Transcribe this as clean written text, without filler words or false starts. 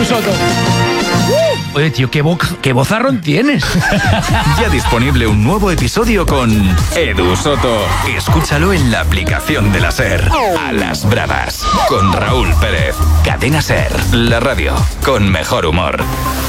Soto. Oye, tío, qué vozarrón tienes. Ya disponible un nuevo episodio con Edu Soto. Escúchalo en la aplicación de la SER. A las bravas, con Raúl Pérez. Cadena SER, la radio con mejor humor.